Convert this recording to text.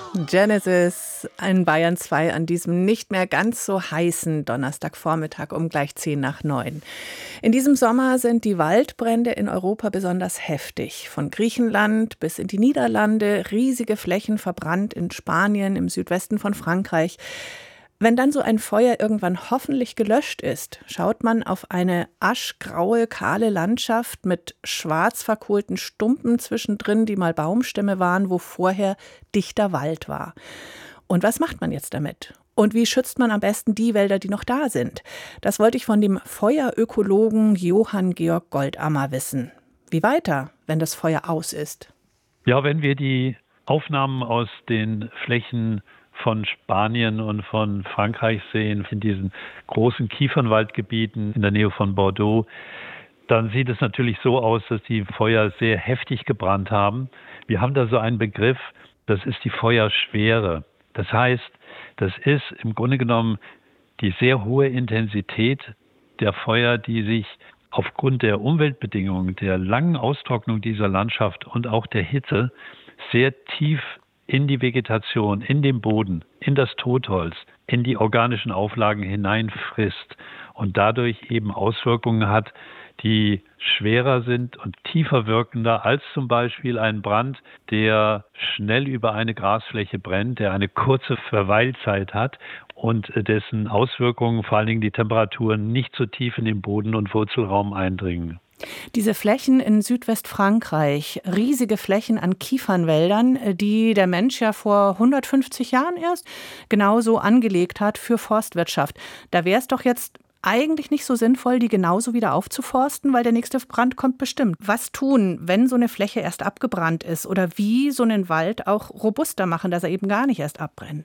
Genesis in Bayern 2 an diesem nicht mehr ganz so heißen Donnerstagvormittag um gleich 10 nach 9. In diesem Sommer sind die Waldbrände in Europa besonders heftig. Von Griechenland bis in die Niederlande, riesige Flächen verbrannt in Spanien, im Südwesten von Frankreich. Wenn dann so ein Feuer irgendwann hoffentlich gelöscht ist, schaut man auf eine aschgraue, kahle Landschaft mit schwarz verkohlten Stumpen zwischendrin, die mal Baumstämme waren, wo vorher dichter Wald war. Und was macht man jetzt damit? Und wie schützt man am besten die Wälder, die noch da sind? Das wollte ich von dem Feuerökologen Johann Georg Goldammer wissen. Wie weiter, wenn das Feuer aus ist? Ja, wenn wir die Aufnahmen aus den Flächen von Spanien und von Frankreich sehen, in diesen großen Kiefernwaldgebieten in der Nähe von Bordeaux, dann sieht es natürlich so aus, dass die Feuer sehr heftig gebrannt haben. Wir haben da so einen Begriff, das ist die Feuerschwere. Das heißt, das ist im Grunde genommen die sehr hohe Intensität der Feuer, die sich aufgrund der Umweltbedingungen, der langen Austrocknung dieser Landschaft und auch der Hitze sehr tief in die Vegetation, in den Boden, in das Totholz, in die organischen Auflagen hineinfrisst und dadurch eben Auswirkungen hat, die schwerer sind und tiefer wirkender als zum Beispiel ein Brand, der schnell über eine Grasfläche brennt, der eine kurze Verweilzeit hat und dessen Auswirkungen, vor allen Dingen die Temperaturen, nicht so tief in den Boden- und Wurzelraum eindringen. Diese Flächen in Südwestfrankreich, riesige Flächen an Kiefernwäldern, die der Mensch ja vor 150 Jahren erst genauso angelegt hat für Forstwirtschaft. Da wäre es doch jetzt eigentlich nicht so sinnvoll, die genauso wieder aufzuforsten, weil der nächste Brand kommt bestimmt. Was tun, wenn so eine Fläche erst abgebrannt ist oder wie so einen Wald auch robuster machen, dass er eben gar nicht erst abbrennt?